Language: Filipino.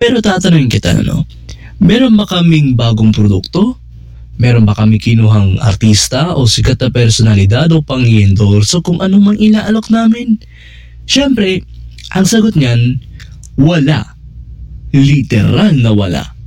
Pero tatanungin kita, meron ba kaming bagong produkto? Meron ba kami kinuhang artista o sikat na personalidad o pang-i-endorso kung ano mang ilaalok namin? Siyempre, ang sagot niyan, wala. Literal na wala.